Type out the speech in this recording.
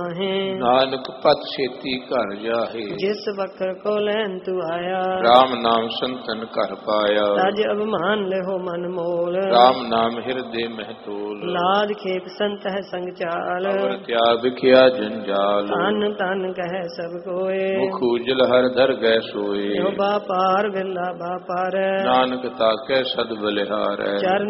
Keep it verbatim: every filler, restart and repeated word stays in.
ਨਾਨਕ ਪਤ ਛੇਤੀ ਘਰ ਜਾਹੇ, ਜਿਸ ਵਕਰ ਕੋ ਲੈਨ ਤੂੰ ਆਇਆ। ਰਾਮ ਨਾਮ ਸੰਤਨ ਘਰ ਪਾਇਆ, ਤਜ ਅਭਿਮਾਨ ਲਿਹੋ ਮਨ ਮੋਲ। ਰਾਮ ਨਾਮ ਹਿਰਦੇ ਮਹਿ ਤੋਲ, ਲਾਜ ਖੇਪ ਸੰਤ ਹੈ ਸੰਗ ਚਾਲ। ਅਵਰ ਤਿਆਗ ਕਿਆ ਜੰਜਾਲ, ਤਨ ਤਨ ਕਹਿ ਸਭ ਕੋਏ। ਮੁਖ ਉਜਲ ਹਰ ਦਰ ਗਏ ਸੋਏ, ਇਹੋ ਬਾਪਾਰ ਵਿਰਲਾ ਬਾਪਾਰ। ਨਾਨਕ ਤਾਕੈ ਸਦ ਬਲਿਹਾਰੈ, ਚਰਨ